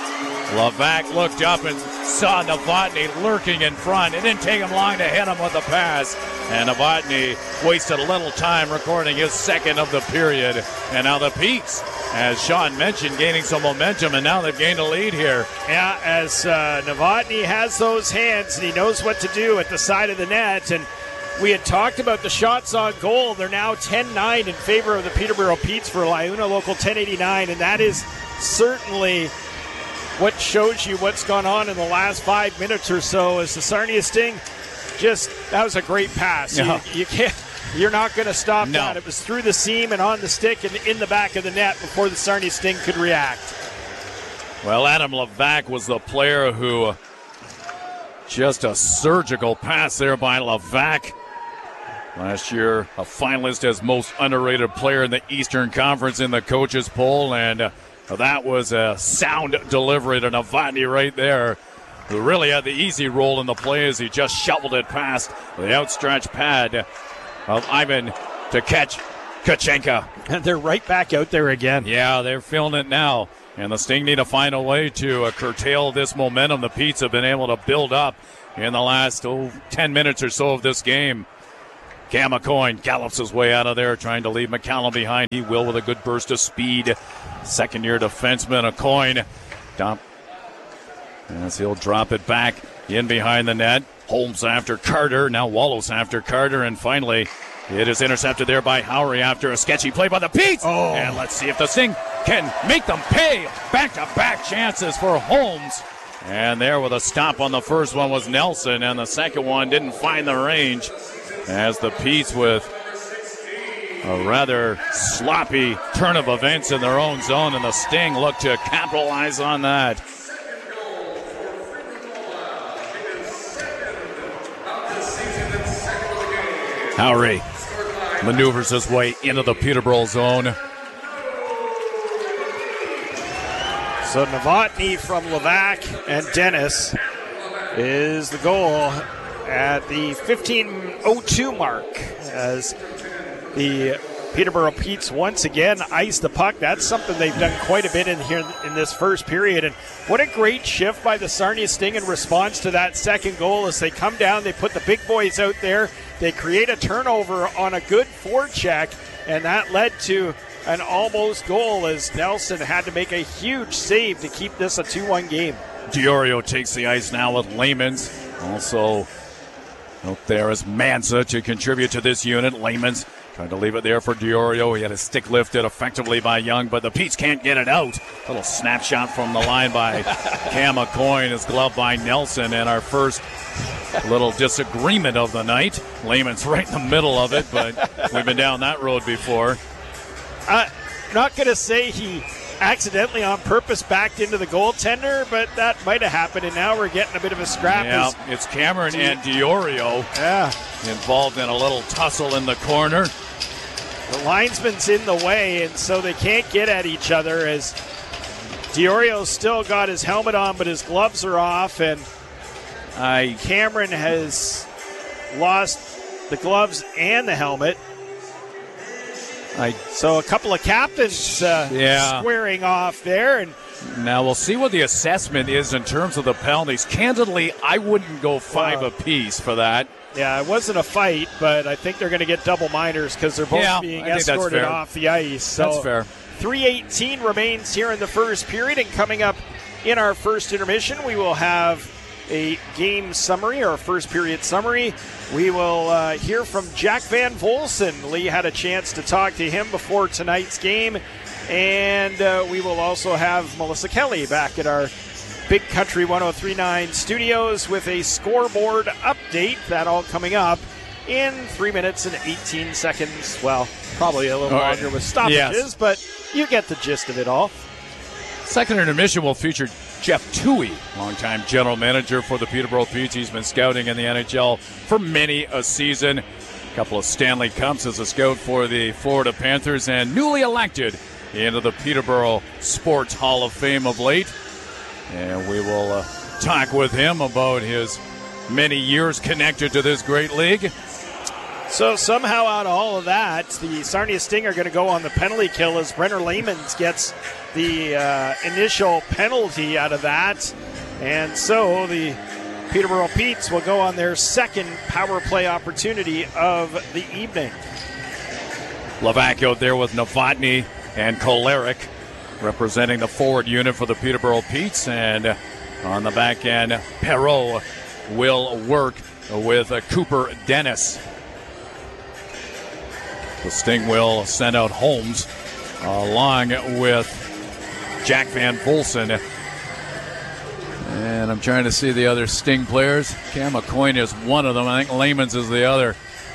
Levac looked up and saw Novotny lurking in front. It didn't take him long to hit him with the pass. And Novotny wasted a little time recording his second of the period. And now the Petes, as Sean mentioned, gaining some momentum, and now they've gained a lead here. Yeah, as Novotny has those hands, and he knows what to do at the side of the net. And we had talked about the shots on goal. They're now 10-9 in favor of the Peterborough Petes for Liuna Local 1089, and that is certainly what shows you what's gone on in the last 5 minutes or so. As the Sarnia Sting, that was a great pass. Yeah. You're not going to stop that. It was through the seam and on the stick and in the back of the net before the Sarnia Sting could react. Well, Adam Levac was the player who, just a surgical pass there by Levac. Last year, a finalist as most underrated player in the Eastern Conference in the coaches poll, and that was a sound delivery to Novotny right there, who really had the easy role in the play as he just shoveled it past the outstretched pad of Ivan to catch Tkachenka. And they're right back out there again. Yeah, they're feeling it now. And the Sting need to find a way to curtail this momentum the Petes have been able to build up in the last 10 minutes or so of this game. Cam McCoy gallops his way out of there, trying to leave McCallum behind. He will with a good burst of speed. Second-year defenseman, McCoy. As he'll drop it back in behind the net. Holmes after Carter. Now Wallows after Carter. And finally, it is intercepted there by Howry after a sketchy play by the Petes. Oh. And let's see if the Sting can make them pay. Back-to-back chances for Holmes. And there with a stop on the first one was Nelson. And the second one didn't find the range. As the Petes with a rather sloppy turn of events in their own zone, and the Sting look to capitalize on that. Howry maneuvers his way into the Peterborough zone. So Novotny from Levac and Dennis is the goal at the 15:02 mark as the Peterborough Petes once again ice the puck. That's something they've done quite a bit in here in this first period. And what a great shift by the Sarnia Sting in response to that second goal as they come down, they put the big boys out there, they create a turnover on a good forecheck, and that led to an almost goal as Nelson had to make a huge save to keep this a 2-1 game. Diorio takes the ice now with Lamans. Also out there is Mansa to contribute to this unit. Lamans trying to leave it there for Diorio. He had his stick lifted effectively by Young, but the Petes can't get it out. A little snapshot from the line by Cam McCoy, his glove by Nelson, and our first little disagreement of the night. Lamans right in the middle of it, but we've been down that road before. Not going to say he accidentally on purpose backed into the goaltender, but that might have happened, and now we're getting a bit of a scrap. Yeah, it's Cameron and Diorio involved in a little tussle in the corner. The linesman's in the way, and so they can't get at each other as Diorio's still got his helmet on, but his gloves are off, and Cameron has lost the gloves and the helmet. So a couple of captains squaring off there. And now we'll see what the assessment is in terms of the penalties. Candidly, I wouldn't go 5 apiece for that. Yeah, it wasn't a fight, but I think they're going to get double minors because they're both being escorted off the ice. So that's fair. 3:18 remains here in the first period, and coming up in our first intermission, we will have a game summary, or a first period summary. We will hear from Jack Van Volsen. Lee had a chance to talk to him before tonight's game, and we will also have Melissa Kelly back at our Big Country 103.9 studios with a scoreboard update. That all coming up in 3 minutes and 18 seconds. Well, probably a little longer with stoppages, but you get the gist of it all. Second intermission will feature Jeff Toohey, longtime general manager for the Peterborough Petes. He's been scouting in the NHL for many a season. A couple of Stanley Cups as a scout for the Florida Panthers, and newly elected into the Peterborough Sports Hall of Fame of late. And we will talk with him about his many years connected to this great league. So somehow out of all of that, the Sarnia Sting are going to go on the penalty kill as Brenner Lamons gets the initial penalty out of that. And so the Peterborough Petes will go on their second power play opportunity of the evening. Levac out there with Novotny and Kolarek representing the forward unit for the Peterborough Petes. And on the back end, Perreault will work with Cooper Dennis. The Sting will send out Holmes along with Jack Van Volsen. And I'm trying to see the other Sting players. Cam McCoy is one of them. I think Lamons is the other.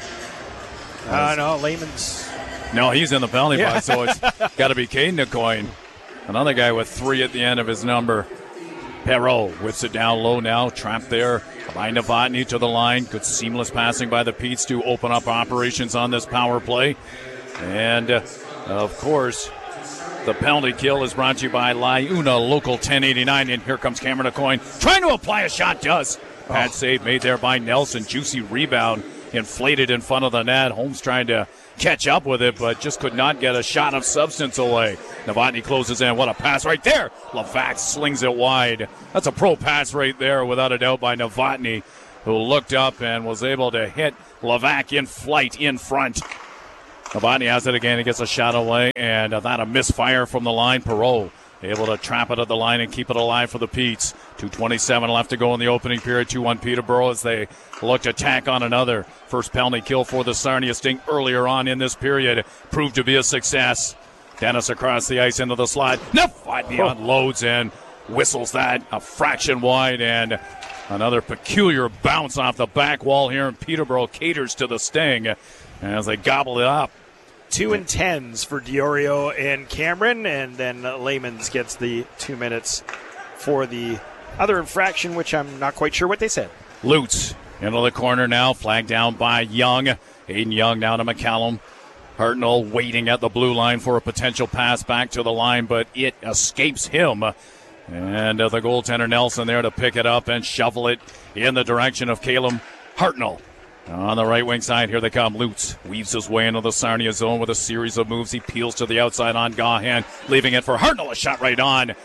No, Lamons. No, he's in the penalty box, so it's got to be Caden McCoy. Another guy with 3 at the end of his number. Perreault whips it down low now, trapped there by Novotny to the line. Good seamless passing by the Petes to open up operations on this power play. And, of course, the penalty kill is brought to you by Liuna Local 1089. And here comes Cameron Aucoin trying to apply a shot. Does. Pad save made there by Nelson. Juicy rebound inflated in front of the net. Holmes trying to catch up with it, but just could not get a shot of substance away. Novotny closes in. What a pass right there. Levac slings it wide. That's a pro pass right there, without a doubt, by Novotny, who looked up and was able to hit Levac in flight in front. Novotny has it again. He gets a shot away, and that a misfire from the line. Perreault able to trap it at the line and keep it alive for the Petes. 2:27 left to go in the opening period. 2-1 Peterborough as they look to tack on another. First penalty kill for the Sarnia Sting earlier on in this period proved to be a success. Dennis across the ice into the slot. Novotny unloads and whistles that a fraction wide, and another peculiar bounce off the back wall here, and Peterborough caters to the Sting as they gobble it up. 2 and 10s for Diorio and Cameron, and then Lamons gets the 2 minutes for the other infraction, which I'm not quite sure what they said. Lutz into the corner now, flagged down by Young. Aiden Young down to McCallum. Hartnell waiting at the blue line for a potential pass back to the line, but it escapes him. And the goaltender Nelson there to pick it up and shovel it in the direction of Caleb Hartnell. On the right wing side, here they come. Lutz weaves his way into the Sarnia zone with a series of moves. He peels to the outside on Gahan, leaving it for Hartnell. A shot right on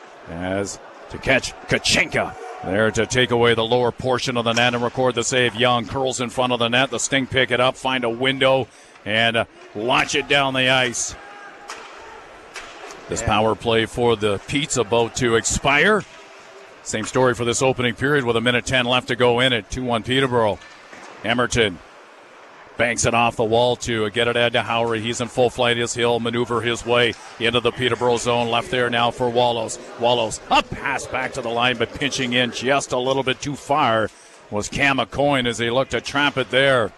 as to catch Kachenka there to take away the lower portion of the net and record the save. Young curls in front of the net. The Sting pick it up, find a window, and launch it down the ice. This power play for the Petes about to expire. Same story for this opening period with 1:10 left to go in it. 2-1 Peterborough. Emerton banks it off the wall to get it out to Howry. He's in full flight as he'll maneuver his way into the Peterborough zone. Left there now for Wallows. Wallows, a pass back to the line, but pinching in just a little bit too far was Cam McCoy as he looked to trap it there.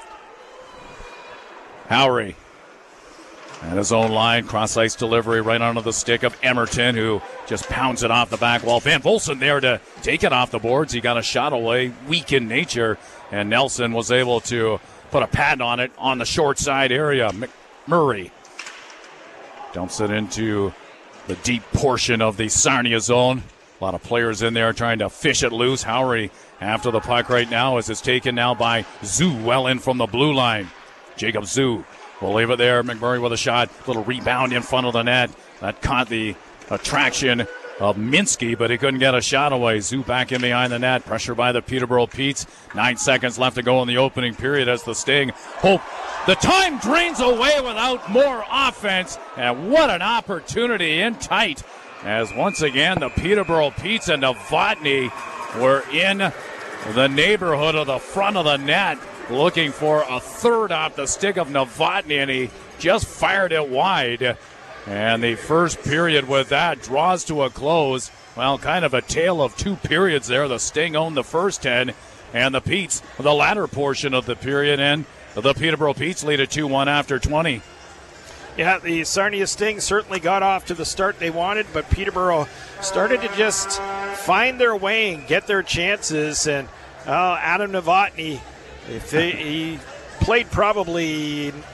Howry at his own line, cross-ice delivery right onto the stick of Emerton, who just pounds it off the back wall. Van Volsen there to take it off the boards. He got a shot away, weak in nature, and Nelson was able to put a pad on it on the short side area. McMurray dumps it into the deep portion of the Sarnia zone. A lot of players in there trying to fish it loose. Howry after the puck right now as it's taken now by Zhu well in from the blue line. Jacob Zhu will leave it there. McMurray with a shot. Little rebound in front of the net. That caught the attraction of Minsky, but he couldn't get a shot away. Zhu back in behind the net. Pressure by the Peterborough Petes. 9 seconds left to go in the opening period as the Sting hope the time drains away without more offense. And what an opportunity in tight as once again the Peterborough Petes and Novotny were in the neighborhood of the front of the net, looking for a third off the stick of Novotny, and he just fired it wide. And the first period with that draws to a close. Well, kind of a tale of 2 periods there. The Sting owned the first 10, and the Petes the latter portion of the period, and the Peterborough Petes lead at 2-1 after 20. Yeah, the Sarnia Sting certainly got off to the start they wanted, but Peterborough started to just find their way and get their chances. And Adam Novotny, he played probably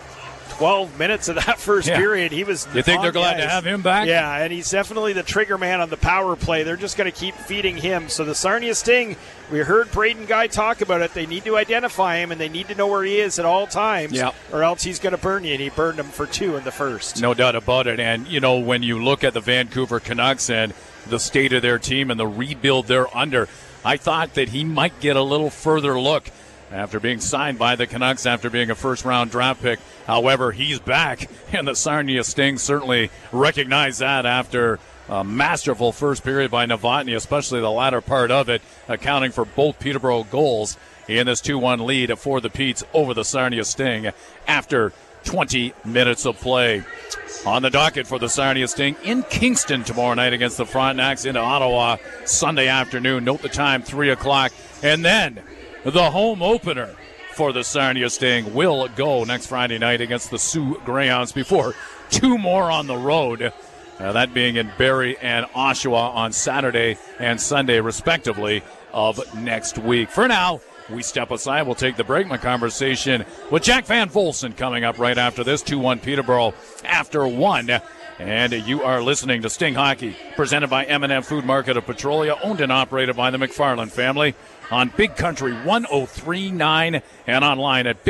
12 minutes of that first period. He was. You think they're glad to have him back? Yeah, and he's definitely the trigger man on the power play. They're just going to keep feeding him. So the Sarnia Sting, we heard Braden Guy talk about it. They need to identify him, and they need to know where he is at all times, or else he's going to burn you, and he burned him for 2 in the first. No doubt about it. And, when you look at the Vancouver Canucks and the state of their team and the rebuild they're under, I thought that he might get a little further look after being signed by the Canucks, after being a first-round draft pick. However, he's back, and the Sarnia Sting certainly recognized that after a masterful first period by Novotny, especially the latter part of it, accounting for both Peterborough goals in this 2-1 lead for the Petes over the Sarnia Sting after 20 minutes of play. On the docket for the Sarnia Sting in Kingston tomorrow night against the Frontenacs, into Ottawa Sunday afternoon. Note the time, 3 o'clock. And then the home opener for the Sarnia Sting will go next Friday night against the Sioux Greyhounds before 2 more on the road, that being in Barrie and Oshawa on Saturday and Sunday, respectively, of next week. For now, we step aside. We'll take the break. My conversation with Jack Van Volsen coming up right after this. 2-1 Peterborough after 1. And you are listening to Sting Hockey, presented by M&M Food Market of Petrolia, owned and operated by the McFarland family, on Big Country 103.9 and online at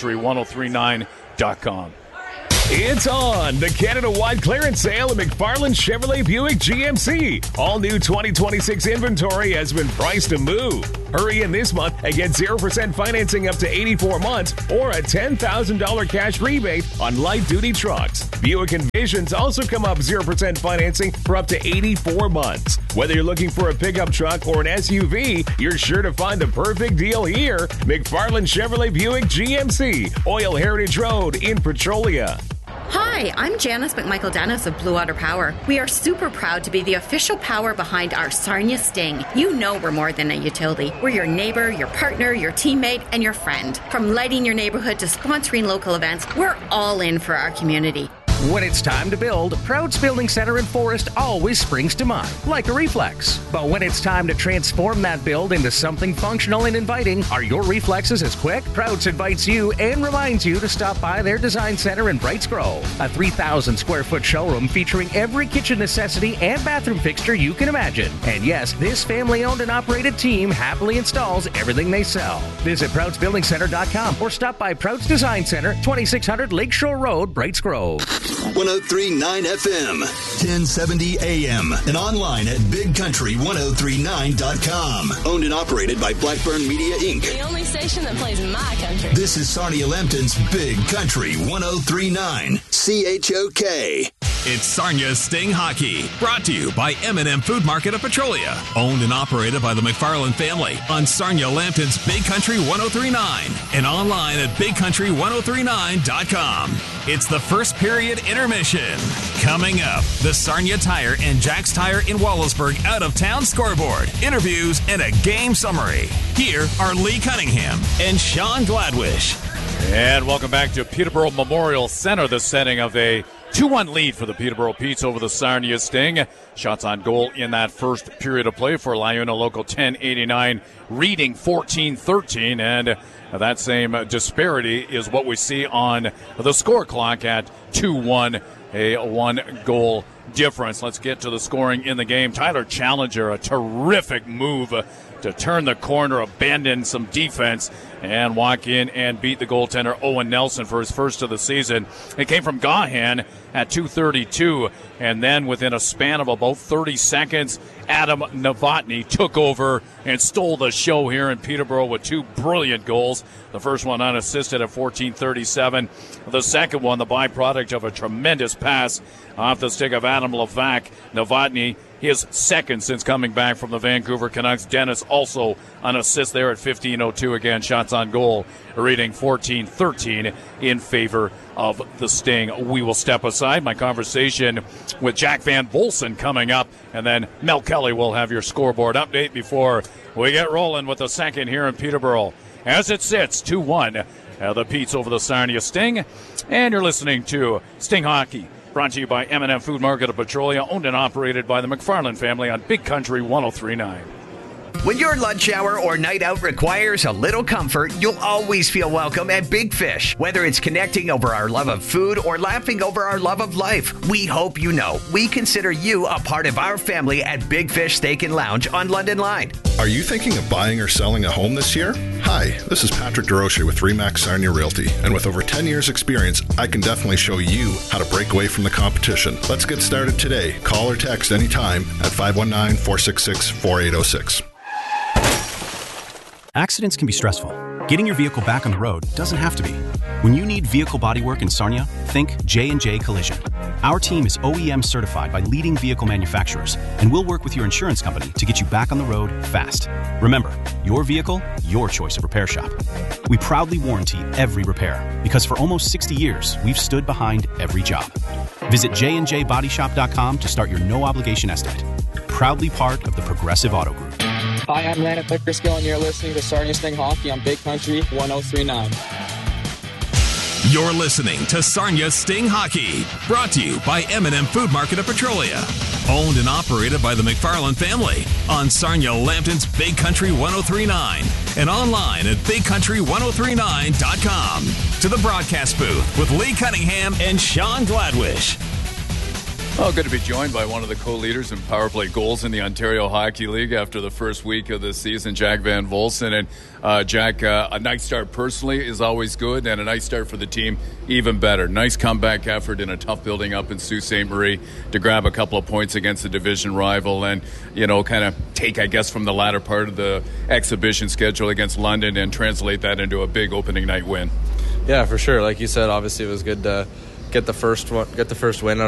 bigcountry1039.com. It's on! The Canada-wide clearance sale at McFarland Chevrolet Buick GMC. All new 2026 inventory has been priced to move. Hurry in this month and get 0% financing up to 84 months or a $10,000 cash rebate on light-duty trucks. Buick Envisions also come up 0% financing for up to 84 months. Whether you're looking for a pickup truck or an SUV, you're sure to find the perfect deal here. McFarland Chevrolet Buick GMC, Oil Heritage Road in Petrolia. Hi, I'm Janice McMichael Dennis of Blue Water Power. We are super proud to be the official power behind our Sarnia Sting. You know we're more than a utility. We're your neighbor, your partner, your teammate, and your friend. From lighting your neighborhood to sponsoring local events, we're all in for our community. When it's time to build, Proud's Building Center in Forest always springs to mind, like a reflex. But when it's time to transform that build into something functional and inviting, are your reflexes as quick? Proud's invites you and reminds you to stop by their design center in Brights Grove, a 3,000 square foot showroom featuring every kitchen necessity and bathroom fixture you can imagine. And yes, this family-owned and operated team happily installs everything they sell. Visit ProudsBuildingCenter.com or stop by Proud's Design Center, 2600 Lakeshore Road, Brights Grove. 103.9 FM, 1070 AM, and online at BigCountry1039.com. Owned and operated by Blackburn Media, Inc. The only station that plays my country. This is Sarnia Lambton's Big Country 103.9 CHOK. It's Sarnia Sting Hockey, brought to you by M&M Food Market of Petrolia, owned and operated by the McFarland family on Sarnia Lambton's Big Country 103.9 and online at BigCountry1039.com. It's the first period intermission. Coming up, the Sarnia Tire and Jack's Tire in Wallaceburg out-of-town scoreboard, interviews, and a game summary. Here are Lee Cunningham and Sean Gladwish. And welcome back to Peterborough Memorial Center, the setting of a 2-1 lead for the Peterborough Petes over the Sarnia Sting. Shots on goal in that first period of play for Liona Local 1089, reading 14-13. And that same disparity is what we see on the score clock at 2-1, a one-goal difference. Let's get to the scoring in the game. Tyler Challenger, a terrific move to turn the corner, abandon some defense, and walk in and beat the goaltender Owen Nelson for his first of the season. It came from Gahan at 2:32, and then within a span of about 30 seconds, Adam Novotny took over and stole the show here in Peterborough with 2 brilliant goals. The first one unassisted at 14:37. The second one, the byproduct of a tremendous pass off the stick of Adam Levac. Novotny, his second since coming back from the Vancouver Canucks. Dennis also an assist there at 15:02. Again, shots on goal, reading 14-13 in favor of the Sting. We will step aside. My conversation with Jack Van Volsen coming up, and then Mel Kelly will have your scoreboard update before we get rolling with the second here in Peterborough. As it sits, 2-1, the Petes over the Sarnia Sting. And you're listening to Sting Hockey, brought to you by M&M Food Market of Petrolia, owned and operated by the McFarland family on Big Country 103.9. When your lunch hour or night out requires a little comfort, you'll always feel welcome at Big Fish. Whether it's connecting over our love of food or laughing over our love of life, we hope you know we consider you a part of our family at Big Fish Steak and Lounge on London Line. Are you thinking of buying or selling a home this year? Hi, this is Patrick DeRoche with RE/MAX Sarnia Realty, and with over 10 years experience, I can definitely show you how to break away from the competition. Let's get started today. Call or text anytime at 519-466-4806. Accidents can be stressful. Getting your vehicle back on the road doesn't have to be. When you need vehicle bodywork in Sarnia, think J&J Collision. Our team is OEM certified by leading vehicle manufacturers, and we'll work with your insurance company to get you back on the road fast. Remember, your vehicle, your choice of repair shop. We proudly warranty every repair because for almost 60 years, we've stood behind every job. Visit jnjbodyshop.com to start your no-obligation estimate. Proudly part of the Progressive Auto Group. Hi, I'm Landon Pickersgill, and you're listening to Sarnia Sting Hockey on Big Country 1039. You're listening to Sarnia Sting Hockey, brought to you by M&M Food Market of Petrolia. Owned and operated by the McFarland family on Sarnia Lambton's Big Country 1039 and online at bigcountry1039.com. To the broadcast booth with Lee Cunningham and Sean Gladwish. Oh, good to be joined by one of the co-leaders in power play goals in the Ontario Hockey League after the first week of the season, Jack Van Volsen. And Jack, a nice start personally is always good, and a nice start for the team even better. Nice comeback effort in a tough building up in Sault Ste. Marie to grab a couple of points against the division rival and, you know, kind of take, I guess, from the latter part of the exhibition schedule against London and translate that into a big opening night win. Yeah, for sure. Like you said, obviously it was good to get the first win out